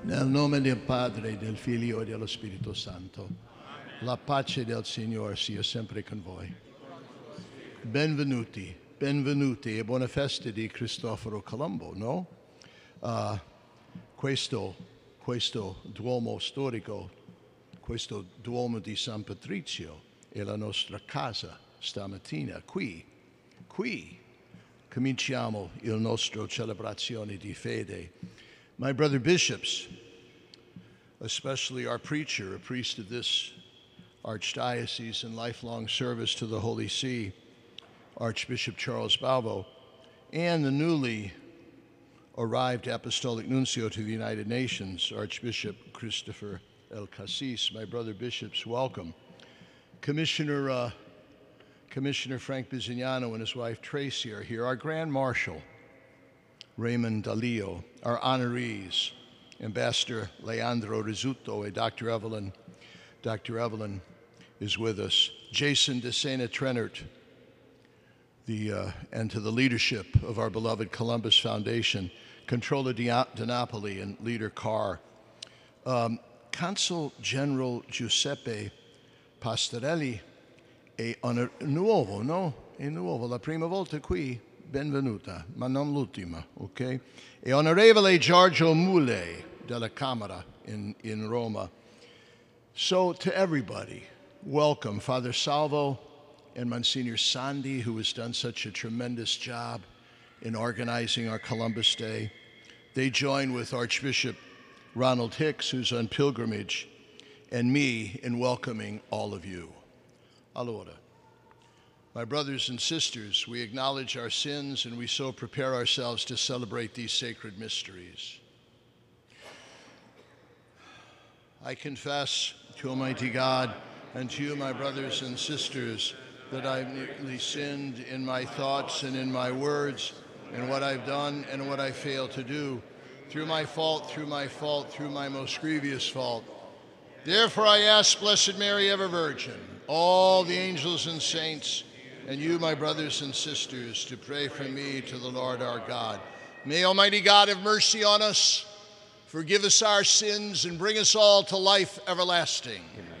Nel nome del Padre, del Figlio e dello Spirito Santo. La pace del Signore sia sempre con voi. Benvenuti, benvenuti e buona festa di Cristoforo Colombo, no? Questo Duomo storico, questo Duomo di San Patrizio è la nostra casa stamattina. Qui cominciamo il nostro celebrazione di fede. My brother bishops, especially our preacher, a priest of this archdiocese in lifelong service to the Holy See, Archbishop Charles Balbo, and the newly arrived Apostolic Nuncio to the United Nations, Archbishop Christopher El Cassis. My brother bishops, welcome. Commissioner Frank Bizignano and his wife Tracy are here. Our Grand Marshal, Raymond Dalio, our honorees, Ambassador Leandro Rizzuto and Dr. Evelyn. Dr. is with us. Jason DeSena Trenert, and to the leadership of our beloved Columbus Foundation, Controller DiNapoli and Leader Carr. Consul General Giuseppe Pastorelli è nuovo, no? È nuovo, la prima volta qui. Benvenuta, ma non l'ultima, ok? E Onorevole Giorgio Mule della Camera in Roma. So to everybody, welcome. Father Salvo and Monsignor Sandi, who has done such a tremendous job in organizing our Columbus Day. They join with Archbishop Ronald Hicks, who's on pilgrimage, and me in welcoming all of you. Allora. My brothers and sisters, we acknowledge our sins and we so prepare ourselves to celebrate these sacred mysteries. I confess to Almighty God and to you, my brothers and sisters, that I've nearly sinned in my thoughts and in my words, in what I've done and what I failed to do, through my most grievous fault. Therefore I ask Blessed Mary, ever Virgin, all the angels and saints, and you, my brothers and sisters, to pray for me to the Lord our God. May Almighty God have mercy on us, forgive us our sins, and bring us all to life everlasting. Amen.